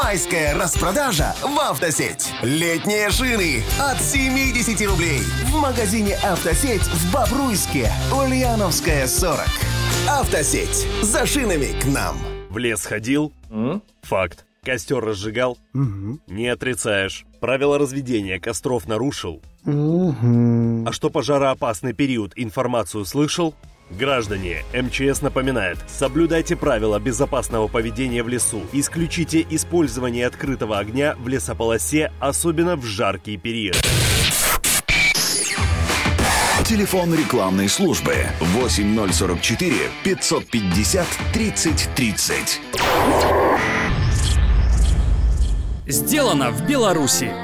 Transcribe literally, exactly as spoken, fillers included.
Майская распродажа в «Автосеть». Летние шины от семьдесят рублей. В магазине «Автосеть» в Бобруйске. Ульяновская, сорок. «Автосеть». За шинами к нам. В лес ходил? М? Факт. Костер разжигал? Угу. Не отрицаешь. Правила разведения костров нарушил? Угу. А что пожароопасный период информацию слышал? Граждане, эм че эс напоминает, соблюдайте правила безопасного поведения в лесу. Исключите использование открытого огня в лесополосе, особенно в жаркий период. Телефон рекламной службы восемь ноль сорок четыре пятьсот пятьдесят тридцать тридцать. Сделано в Беларуси.